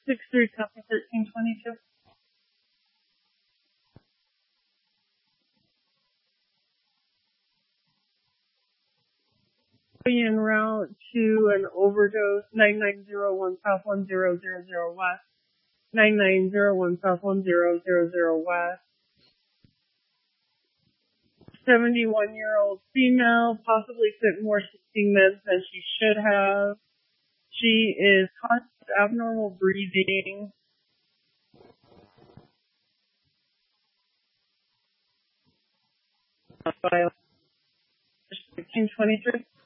6-3, copy 1322. En route to an overdose, 9901 South 1000 West. 9901 South 1000 West. 71-year-old female, possibly took more sleeping meds than she should have. She is conscious of abnormal breathing. By 1523.